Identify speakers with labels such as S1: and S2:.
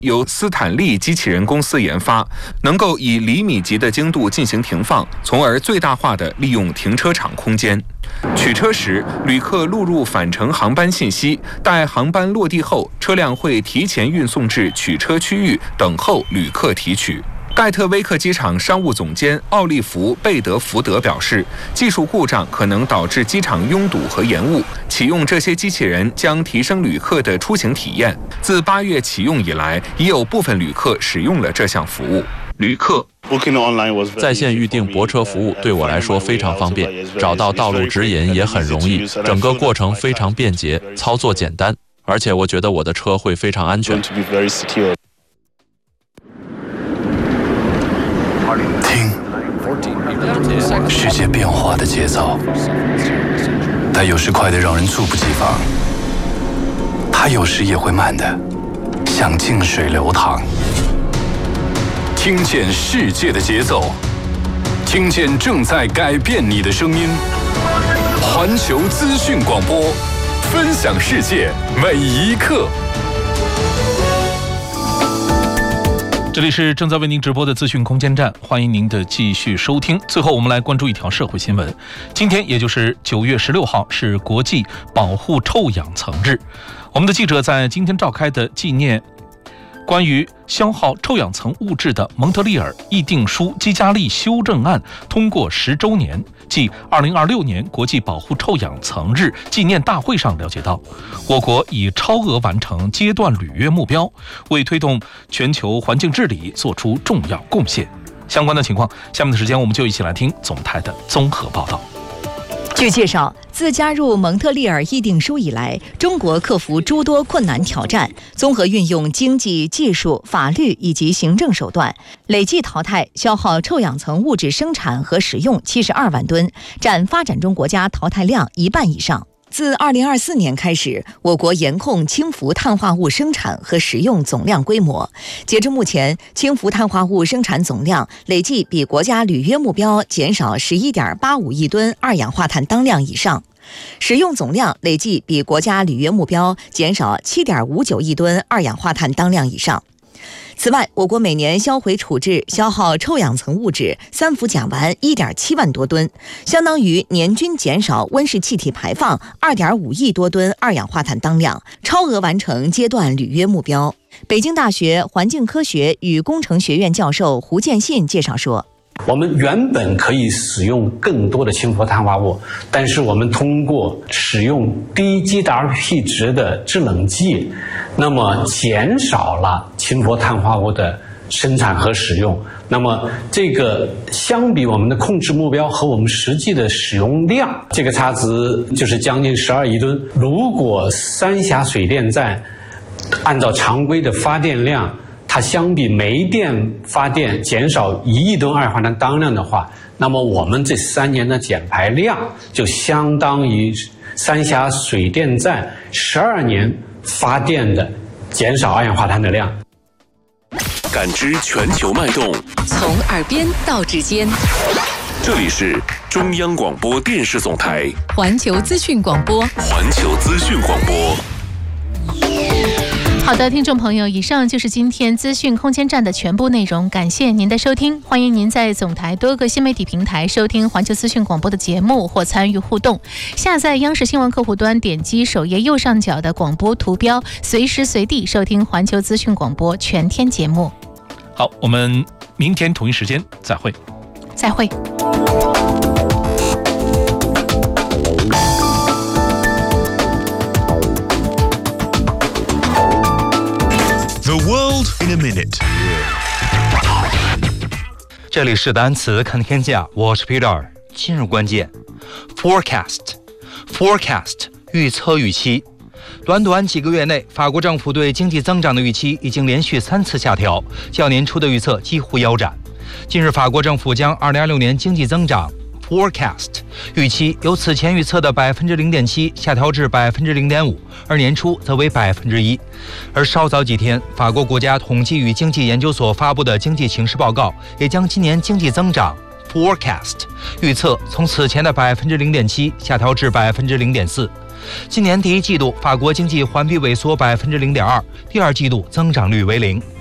S1: 由斯坦利机器人公司研发，能够以厘米级的精度进行停放，从而最大化地利用停车场空间。取车时，旅客录入返程航班信息，待航班落地后，车辆会提前运送至取车区域，等候旅客提取。盖特威克机场商务总监奥利弗·贝德福德表示，技术故障可能导致机场拥堵和延误，启用这些机器人将提升旅客的出行体验。自8月启用以来，已有部分旅客使用了这项服务。旅客
S2: 在线预订泊车服务对我来说非常方便，找到道路指引也很容易，整个过程非常便捷，操作简单，而且我觉得我的车会非常安全。
S3: 听世界变化的节奏，它有时快得让人猝不及防，它有时也会慢的像静水流淌。听见世界的节奏，听见正在改变你的声音。环球资讯广播，分享世界每一刻。
S4: 这里是正在为您直播的资讯空间站，欢迎您的继续收听。最后我们来关注一条社会新闻。今天也就是9月16号是国际保护臭氧层日。我们的记者在今天召开的纪念关于消耗臭氧层物质的蒙特利尔议定书基加利修正案通过10周年，即2026年国际保护臭氧层日纪念大会上了解到，我国已超额完成阶段履约目标，为推动全球环境治理做出重要贡献。相关的情况，下面的时间我们就一起来听总台的综合报道。
S5: 据介绍，自加入蒙特利尔议定书以来，中国克服诸多困难挑战，综合运用经济、技术、法律以及行政手段，累计淘汰消耗臭氧层物质生产和使用72万吨，占发展中国家淘汰量1半以上。自2024年开始，我国严控氢氟碳化物生产和使用总量规模。截至目前，氢氟碳化物生产总量累计比国家履约目标减少11.85亿吨二氧化碳当量以上，使用总量累计比国家履约目标减少7.59亿吨二氧化碳当量以上。此外，我国每年销毁处置消耗臭氧层物质三氟甲烷1.7万多吨，相当于年均减少温室气体排放2.5亿多吨二氧化碳当量，超额完成阶段履约目标。北京大学环境科学与工程学院教授胡建信介绍说，
S6: 我们原本可以使用更多的氢氟碳化物，但是我们通过使用低 GWP 值的制冷剂，那么减少了氢氟碳化物的生产和使用。那么这个相比我们的控制目标和我们实际的使用量，这个差值就是将近12亿吨。如果三峡水电站按照常规的发电量，它相比煤电发电减少1亿吨二氧化碳当量的话，那么我们这3年的减排量就相当于三峡水电站12年发电的减少二氧化碳的量。
S7: 感知全球脉动，
S8: 从耳边到指尖。
S7: 这里是中央广播电视总台
S8: 环球资讯广播。
S7: 环球资讯广播。
S9: 好的，听众朋友，以上就是今天资讯空间站的全部内容，感谢您的收听。欢迎您在总台多个新媒体平台收听环球资讯广播的节目或参与互动。下载央视新闻客户端，点击首页右上角的广播图标，随时随地收听环球资讯广播全天节目。
S4: 好，我们明天同一时间再会。
S9: 再会。
S10: The world in a minute。 这里是单词看天下，我是 Peter。今日关键 forecast 预测预期。短短几个月内，法国政府对经济增长的预期已经连续3次下调，较年初的预测几乎腰斩。近日，法国政府将2026年经济增长 forecast 预期由此前预测的0.7%下调至0.5%，而年初则为1%。而稍早几天，法国国家统计与经济研究所发布的经济情势报告也将今年经济增长 forecast 预测从此前的0.7%下调至0.4%。 今年第一季度法国经济环比萎缩0.2%，第二季度增长率为0%。